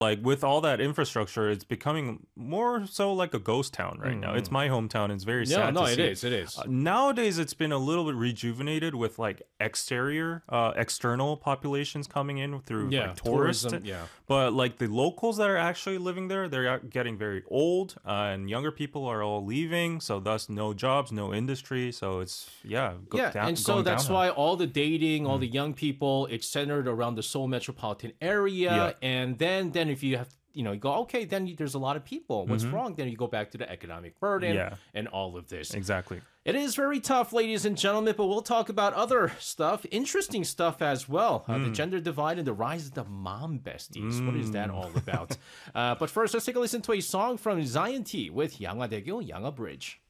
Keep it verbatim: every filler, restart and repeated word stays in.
Like with all that infrastructure, it's becoming more so like a ghost town right now. It's my hometown. It's very Yeah, sad no, to it see. is, it is. Uh, nowadays, it's been a little bit rejuvenated with like exterior, uh, external populations coming in through Yeah, like tourists. tourism, yeah. But like the locals that are actually living there, they're getting very old, uh, and younger people are all leaving. So thus, no jobs, no industry. So it's yeah, go, Yeah, down, and so going that's downhill. why all the dating, all the young people, it's centered around the Seoul metropolitan area. Yeah. And then, then if you have, you know, you go, okay, then you- there's a lot of people. What's wrong? Then you go back to the economic burden Yeah. and all of this. Exactly. It is very tough, ladies and gentlemen, but we'll talk about other stuff, interesting stuff as well. Uh, The gender divide and the rise of the mom besties. What is that all about? uh, but first, let's take a listen to a song from Zion T with 양화대교, 양화 Bridge.